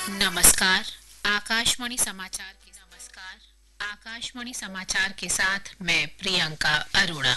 नमस्कार। आकाशवाणी समाचार के साथ मैं प्रियंका अरोड़ा।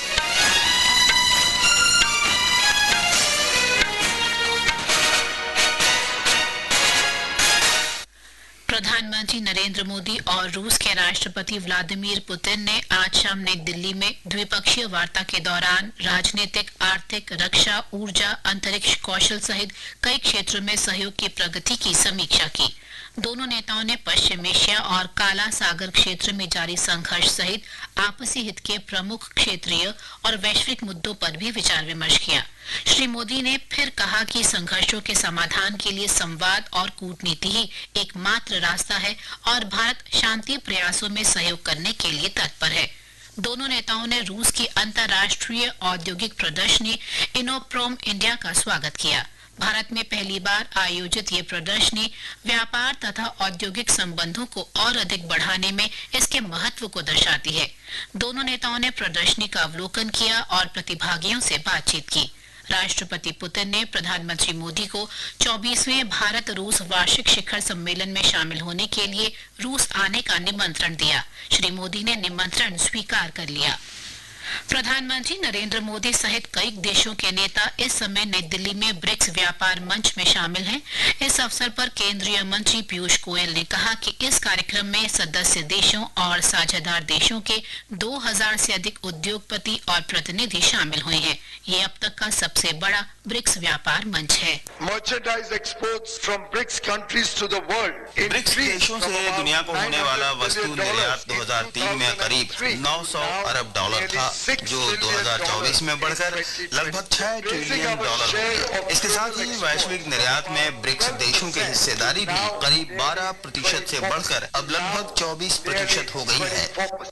प्रधानमंत्री नरेंद्र मोदी और रूस के राष्ट्रपति व्लादिमीर पुतिन ने आज शाम नई दिल्ली में द्विपक्षीय वार्ता के दौरान राजनीतिक, आर्थिक, रक्षा, ऊर्जा, अंतरिक्ष कौशल सहित कई क्षेत्रों में सहयोग की प्रगति की समीक्षा की। दोनों नेताओं ने पश्चिम एशिया और काला सागर क्षेत्र में जारी संघर्ष सहित आपसी हित के प्रमुख क्षेत्रीय और वैश्विक मुद्दों पर भी विचार विमर्श किया। श्री मोदी ने फिर कहा कि संघर्षों के समाधान के लिए संवाद और कूटनीति ही एकमात्र रास्ता है और भारत शांति प्रयासों में सहयोग करने के लिए तत्पर है। दोनों नेताओं ने रूस की अंतर्राष्ट्रीय औद्योगिक प्रदर्शनी इनोप्रोम इंडिया का स्वागत किया। भारत में पहली बार आयोजित ये प्रदर्शनी व्यापार तथा औद्योगिक संबंधों को और अधिक बढ़ाने में इसके महत्व को दर्शाती है। दोनों नेताओं ने प्रदर्शनी का अवलोकन किया और प्रतिभागियों से बातचीत की। राष्ट्रपति पुतिन ने प्रधानमंत्री मोदी को 24वें भारत रूस वार्षिक शिखर सम्मेलन में शामिल होने के लिए रूस आने का निमंत्रण दिया। श्री मोदी ने निमंत्रण स्वीकार कर लिया। प्रधानमंत्री नरेंद्र मोदी सहित कई देशों के नेता इस समय नई दिल्ली में ब्रिक्स व्यापार मंच में शामिल हैं। इस अवसर पर केंद्रीय मंत्री पीयूष गोयल ने कहा कि इस कार्यक्रम में सदस्य देशों और साझेदार देशों के 2000 से अधिक उद्योगपति और प्रतिनिधि शामिल हुए हैं। ये अब तक का सबसे बड़ा ब्रिक्स व्यापार मंच है। Merchandise exports from BRICS countries to the world BRICS देशों से दुनिया को होने वाला वस्तु निर्यात 2003 में करीब 900 अरब डॉलर था, जो 2024 में बढ़कर लगभग 6 ट्रिलियन डॉलर हो गया। इसके साथ ही वैश्विक निर्यात में ब्रिक्स देशों की हिस्सेदारी भी करीब 12% से बढ़कर अब लगभग 24% हो गई है।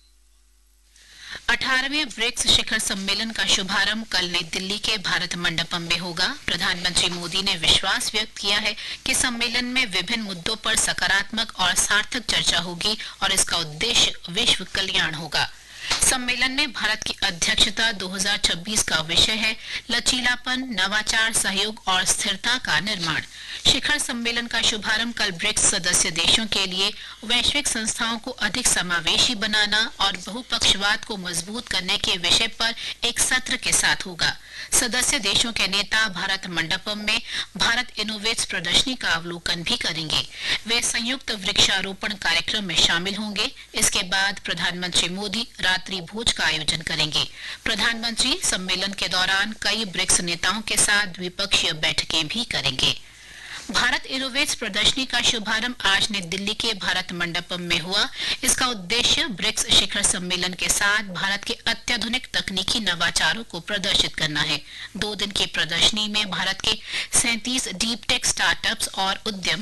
18वें ब्रिक्स शिखर सम्मेलन का शुभारंभ कल नई दिल्ली के भारत मंडपम में होगा। प्रधानमंत्री मोदी ने विश्वास व्यक्त किया है कि सम्मेलन में विभिन्न मुद्दों पर सकारात्मक और सार्थक चर्चा होगी और इसका उद्देश्य विश्व कल्याण होगा। सम्मेलन में भारत की अध्यक्षता 2026 का विषय है लचीलापन, नवाचार, सहयोग और स्थिरता का निर्माण। शिखर सम्मेलन का शुभारंभ कल ब्रिक्स सदस्य देशों के लिए वैश्विक संस्थाओं को अधिक समावेशी बनाना और बहुपक्षवाद को मजबूत करने के विषय पर एक सत्र के साथ होगा। सदस्य देशों के नेता भारत मंडपम में भारत इनोवेट्स प्रदर्शनी का अवलोकन भी करेंगे। वे संयुक्त वृक्षारोपण कार्यक्रम में शामिल होंगे। इसके बाद प्रधानमंत्री मोदी रात्रि भोज का आयोजन करेंगे। प्रधानमंत्री सम्मेलन के दौरान कई ब्रिक्स नेताओं के साथ द्विपक्षीय बैठकें भी करेंगे। भारत इनोवेट्स प्रदर्शनी का शुभारंभ आज नई दिल्ली के भारत मंडपम में हुआ। इसका उद्देश्य ब्रिक्स शिखर सम्मेलन के साथ भारत के अत्याधुनिक तकनीकी नवाचारों को प्रदर्शित करना है। 2 दिन की प्रदर्शनी में भारत के 37 डीप टेक स्टार्टअप्स और उद्यम